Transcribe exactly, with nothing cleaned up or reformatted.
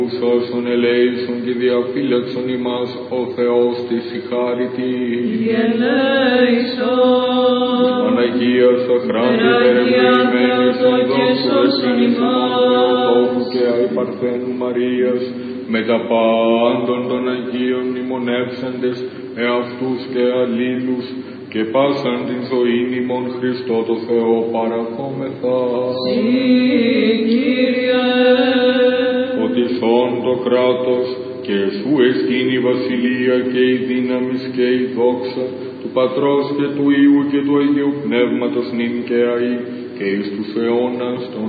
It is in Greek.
Όσον ελέησον και διαφύλαξον ημάς ο Θεός της η χάρητη. Ελέησον. Παναγίας αχράντου περευλημένης εν δόξου ευθύνης Θεοτόκου και αϊ Παρθένου Μαρίας, με τα πάντων των Αγίων μνημονεύσαντες εαυτούς και αλλήλους, και πάσαν την ζωήν ημών Χριστό το Θεό παραχόμεθα. Συ, Κύριε, ότι σών το κράτος και σου εστίν η βασιλεία και η δύναμις και η δόξα του Πατρός και του Υιού και του Αγίου Πνεύματος νυν και αεί και εις τους αιώνας των